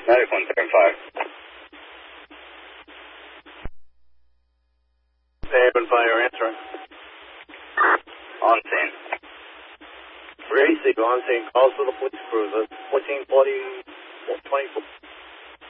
Medic 175. Haven Fire answering. On scene. Racy, on scene. Calls to the police cruiser. 1440, 24.